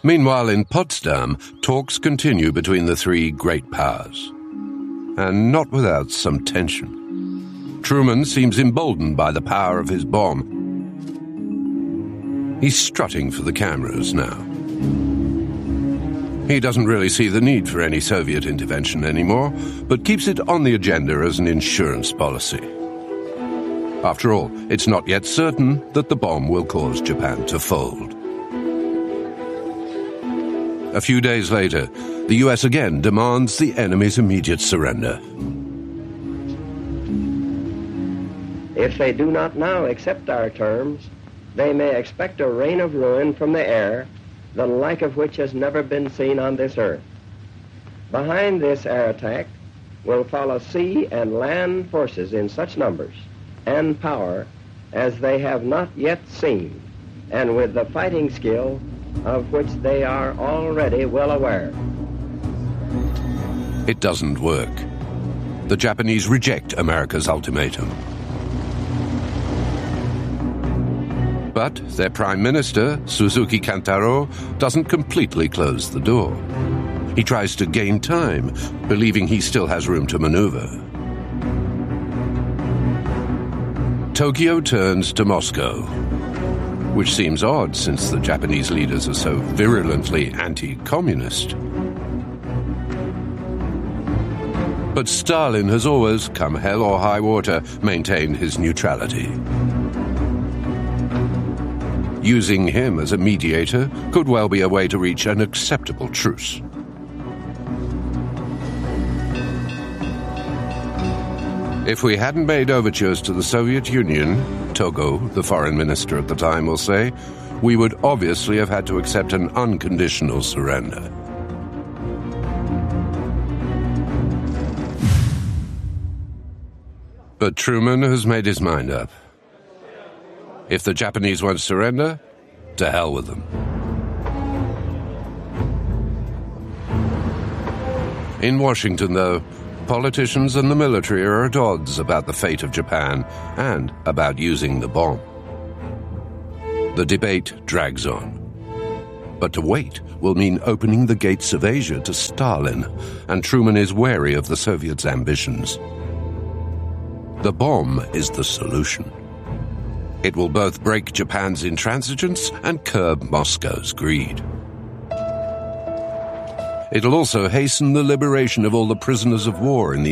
Meanwhile, in Potsdam, talks continue between the three great powers. And not without some tension. Truman seems emboldened by the power of his bomb. He's strutting for the cameras now. He doesn't really see the need for any Soviet intervention anymore, but keeps it on the agenda as an insurance policy. After all, it's not yet certain that the bomb will cause Japan to fold. A few days later, the US again demands the enemy's immediate surrender. If they do not now accept our terms, they may expect a rain of ruin from the air, the like of which has never been seen on this earth. Behind this air attack will follow sea and land forces in such numbers and power as they have not yet seen, and with the fighting skill of which they are already well aware. It doesn't work. The Japanese reject America's ultimatum. But their Prime Minister, Suzuki Kantaro, doesn't completely close the door. He tries to gain time, believing he still has room to maneuver. Tokyo turns to Moscow, which seems odd since the Japanese leaders are so virulently anti-communist. But Stalin has always, come hell or high water, maintained his neutrality. Using him as a mediator could well be a way to reach an acceptable truce. If we hadn't made overtures to the Soviet Union, Togo, the foreign minister at the time, will say, we would obviously have had to accept an unconditional surrender. But Truman has made his mind up. If the Japanese won't surrender, to hell with them. In Washington, though, politicians and the military are at odds about the fate of Japan and about using the bomb. The debate drags on. But to wait will mean opening the gates of Asia to Stalin, and Truman is wary of the Soviets' ambitions. The bomb is the solution. It will both break Japan's intransigence and curb Moscow's greed. It'll also hasten the liberation of all the prisoners of war in the